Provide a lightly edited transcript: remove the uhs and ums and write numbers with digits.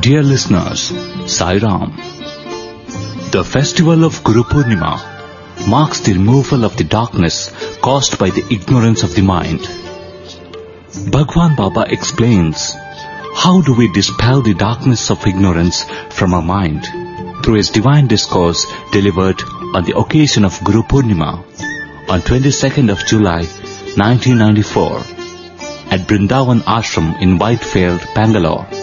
Dear listeners, Sai Ram. The festival of Guru Purnima marks the removal of the darkness caused by the ignorance of the mind. Bhagwan Baba explains how do we dispel the darkness of ignorance from our mind through his divine discourse delivered on the occasion of Guru Purnima on 22nd of July 1994 at Brindavan Ashram in Whitefield, Bangalore.